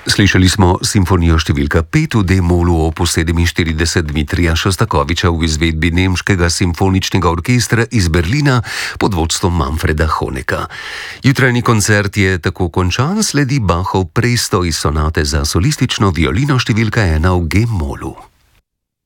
Slišali smo simfonijo številka 5 v D-molu opus 47 Dmitrija Šostakoviča v izvedbi Nemškega simfoničnega orkestra iz Berlina pod vodstvom Manfreda Honeka. Jutranji koncert je tako končan, sledi Bachov Presto iz sonate za solistično violino številka 1 v G-molu.